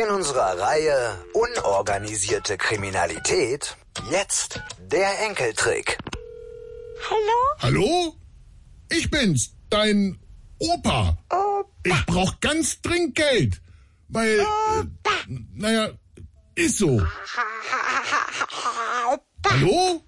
In unserer Reihe Unorganisierte Kriminalität jetzt der Enkeltrick. Hallo? Hallo? Ich bin's, dein Opa. Opa. Ich brauch ganz dringend Geld, weil, naja, ist so. Opa. Hallo?